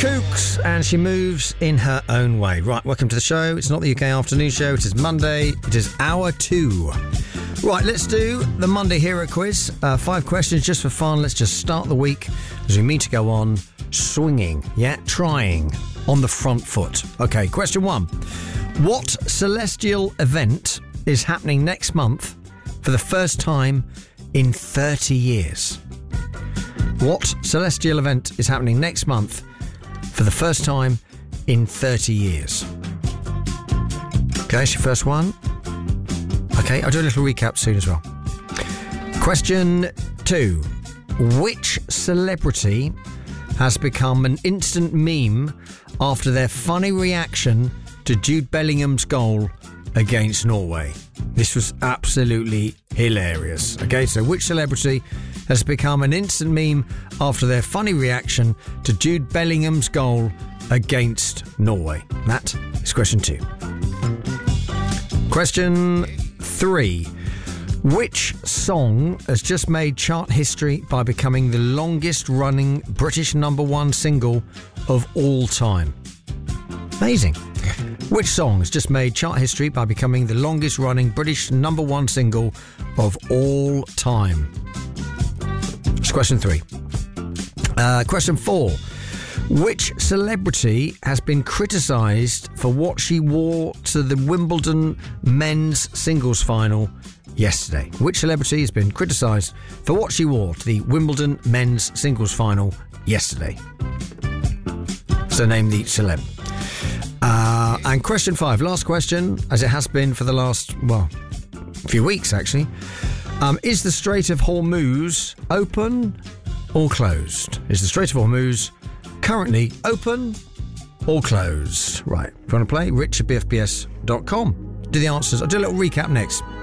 Kooks, and she moves in her own way. Right, welcome to the show. It's not the UK afternoon show. It is Monday. It is hour 2. Right, let's do the Monday Hero Quiz. 5 questions just for fun. Let's just start the week as we mean to go on swinging, trying on the front foot. Okay, question 1. What celestial event is happening next month for the first time in 30 years? What celestial event is happening next month for the first time in 30 years? Okay, it's your first one. Okay, I'll do a little recap soon as well. Question 2. Which celebrity has become an instant meme after their funny reaction to Jude Bellingham's goal against Norway? This was absolutely hilarious. Okay, so which celebrity has become an instant meme after their funny reaction to Jude Bellingham's goal against Norway? That is question 2. Question 3. Which song has just made chart history by becoming the longest running British #1 single of all time? Amazing. Which song has just made chart history by becoming the longest running British #1 single of all time? That's question 3. Question 4. Which celebrity has been criticised for what she wore to the Wimbledon men's singles final yesterday? Which celebrity has been criticised for what she wore to the Wimbledon men's singles final yesterday? So name the celeb. And question 5, last question, as it has been for the last, few weeks actually. Is the Strait of Hormuz open or closed? Is the Strait of Hormuz currently open or closed? Right, if you want to play, rich@bfbs.com. Do the answers. I'll do a little recap next.